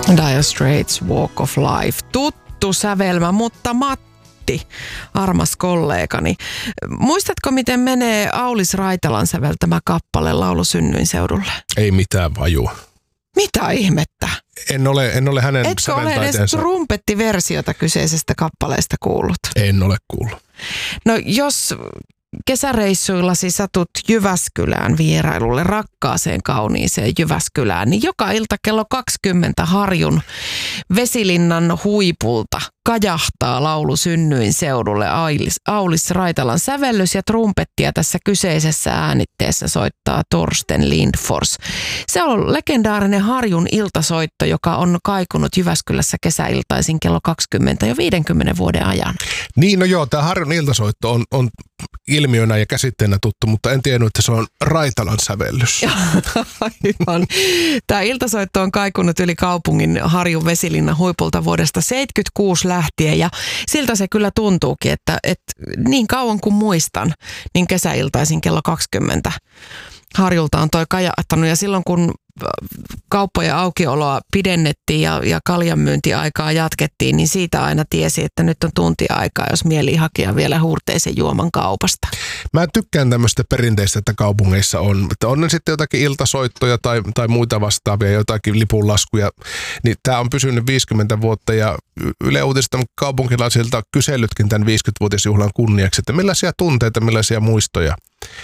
Dire Straits, Walk of Life. Tuttu sävelmä, mutta Matti, armas kollegani. Muistatko, miten menee Aulis Raitalan säveltämä kappale Laulu synnyinseudulle? Ei mitään vajua. Mitä ihmettä? En ole hänen etkö ole edes trumpettiversiota kyseisestä kappaleesta kuullut? En ole kuullut. No jos kesäreissuillasi satut Jyväskylään vierailulle, rakkaaseen kauniiseen Jyväskylään, niin joka ilta kello 20 Harjun Vesilinnan huipulta kajahtaa Laulu synnyinseudulle Aulis Raitalan sävellys ja trumpettia tässä kyseisessä äänitteessä soittaa Torsten Lindfors. Se on legendaarinen Harjun iltasoitto, joka on kaikunut Jyväskylässä kesäiltaisin kello 20 jo 50 vuoden ajan. Niin, no joo, tämä Harjun iltasoitto on ilmiönä ja käsitteenä tuttu, mutta en tiennyt, että se on Raitalan sävellys. Aivan. Tämä iltasoitto on kaikunut yli kaupungin Harjun Vesilinnan huipulta vuodesta 1976 lähtien ja siltä se kyllä tuntuukin, että niin kauan kuin muistan, niin kesäiltaisin kello 20 Harjulta on toi kajahtanut ja silloin kun kauppojen aukioloa pidennettiin ja kaljanmyyntiaikaa jatkettiin, niin siitä aina tiesi, että nyt on tuntia aikaa, jos mieli hakea vielä huurteisen juoman kaupasta. Mä tykkään tämmöistä perinteistä, että kaupungeissa on. Että on ne sitten jotakin iltasoittoja tai muita vastaavia, jotakin lipunlaskuja. Niin tää on pysynyt 50 vuotta ja Yle Uutiset on kaupunkilaisilta kyselytkin tämän 50-vuotisjuhlan kunniaksi, että millaisia tunteita, millaisia muistoja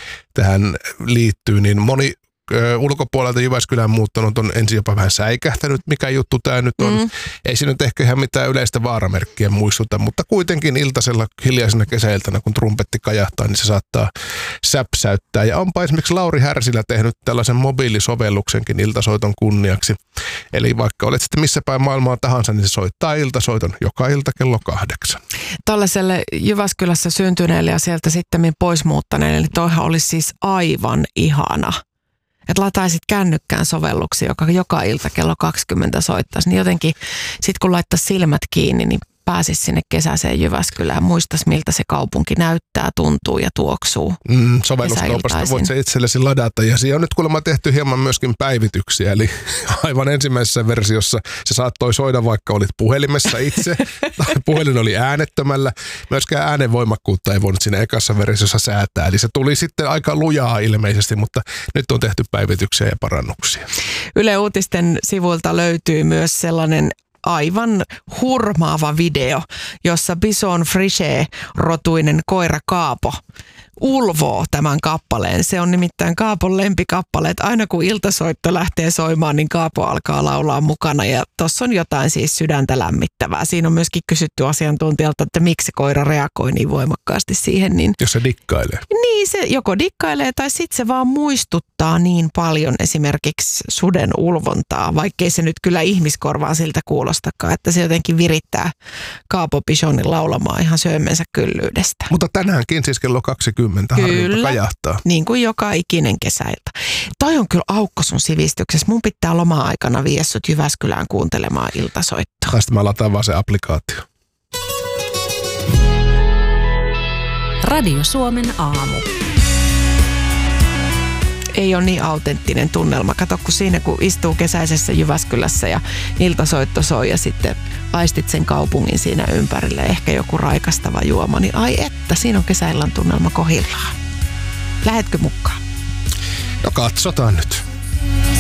tähän liittyy, niin moni ulkopuolelta Jyväskylään muuttanut on ensin jopa vähän säikähtänyt, mikä juttu tämä nyt on. Ei siinä nyt ehkä ihan mitään yleistä vaaramerkkiä muistuta, mutta kuitenkin iltasella hiljaisena kesäiltana, kun trumpetti kajahtaa, niin se saattaa säpsäyttää. Ja onpa esimerkiksi Lauri Härsilä tehnyt tällaisen mobiilisovelluksenkin iltasoiton kunniaksi. Eli vaikka olet sitten missä päin maailmaa tahansa, niin se soittaa iltasoiton joka ilta kello 8. Tällaiselle Jyväskylässä syntyneelle ja sieltä sitten pois muuttaneelle, niin toihan olisi siis aivan ihana. Että lataisit kännykkään sovelluksia, joka ilta kello 20 soittaisi, niin jotenkin sitten kun laittaisi silmät kiinni, niin pääsisi sinne kesäiseen Jyväskylään. Muistaisi, miltä se kaupunki näyttää, tuntuu ja tuoksuu. Sovelluskaupasta voit se itsellesi ladata. Ja siinä on nyt kuulemma tehty hieman myöskin päivityksiä. Eli aivan ensimmäisessä versiossa se saattoi soida, vaikka olit puhelimessa itse. Tai puhelin oli äänettömällä. Myöskään äänenvoimakkuutta ei voinut siinä ekassa versiossa säätää. Eli se tuli sitten aika lujaa ilmeisesti, mutta nyt on tehty päivityksiä ja parannuksia. Yle Uutisten sivuilta löytyy myös sellainen aivan hurmaava video, jossa Bison Frichet-rotuinen koira Kaapo ulvoo tämän kappaleen. Se on nimittäin Kaapon lempikappale, että aina kun iltasoitto lähtee soimaan, niin Kaapo alkaa laulaa mukana ja tuossa on jotain siis sydäntä lämmittävää. Siinä on myöskin kysytty asiantuntijalta, että miksi se koira reagoi niin voimakkaasti siihen. Niin, jos se dikkailee. Niin, se joko dikkailee tai sitten se vaan muistuttaa niin paljon esimerkiksi suden ulvontaa, vaikkei se nyt kyllä ihmiskorvaan siltä kuulostakaan, että se jotenkin virittää Kaapo Bisonin laulamaan ihan syömensä kyllyydestä. Mutta tänäänkin siis kello 20 Harjulta kajahtaa. Niin kuin joka ikinen kesäilta. Toi on kyllä aukko sun sivistyksessä. Mun pitää loma-aikana viedä sut Jyväskylään kuuntelemaan iltasoittoa. Tästä mä lataan vaan se applikaatio. Radio Suomen aamu. Ei ole niin autenttinen tunnelma. Kato, kun siinä kun istuu kesäisessä Jyväskylässä ja iltasoitto soi ja sitten aistit sen kaupungin siinä ympärille, ehkä joku raikastava juoma, niin ai että, siinä on kesäillan tunnelma kohillaan. Lähetkö mukaan? No katsotaan nyt.